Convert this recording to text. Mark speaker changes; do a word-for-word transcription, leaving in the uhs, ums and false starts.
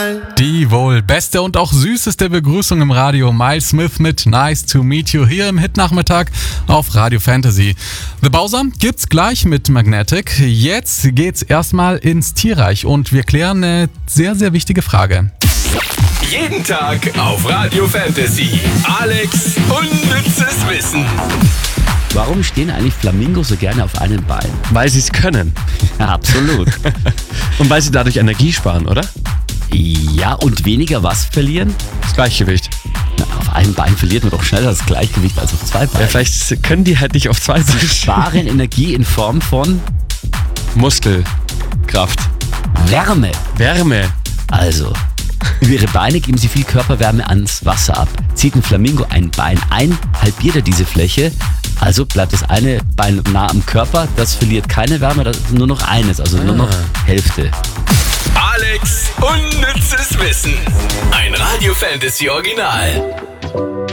Speaker 1: Original.
Speaker 2: Die wohl beste und auch süßeste Begrüßung im Radio. Miles Smith mit Nice to Meet You hier im Hitnachmittag auf Radio Fantasy. The Bowser gibt's gleich mit Magnetic. Jetzt geht's erstmal ins Tierreich und wir klären eine sehr, sehr wichtige Frage.
Speaker 3: Jeden Tag auf Radio Fantasy. Alex unnützes Wissen.
Speaker 4: Warum stehen eigentlich Flamingos so gerne auf einem Bein?
Speaker 5: Weil sie es können.
Speaker 4: Ja, absolut.
Speaker 5: Und weil sie dadurch Energie sparen, oder?
Speaker 4: Ja, und weniger was verlieren?
Speaker 5: Das Gleichgewicht.
Speaker 4: Na, auf einem Bein verliert man doch schneller das Gleichgewicht als auf zwei Beinen.
Speaker 5: Ja, vielleicht können die halt nicht auf zwei Beinen.
Speaker 4: Sparen Energie in Form von
Speaker 5: Muskelkraft.
Speaker 4: Wärme.
Speaker 5: Wärme.
Speaker 4: Also, über ihre Beine geben sie viel Körperwärme ans Wasser ab. Zieht ein Flamingo ein Bein ein, halbiert er diese Fläche. Also bleibt das eine Bein nah am Körper, das verliert keine Wärme, das ist nur noch eines, also nur noch Hälfte.
Speaker 3: Alex unnützes Wissen. Ein Radio Fantasy Original.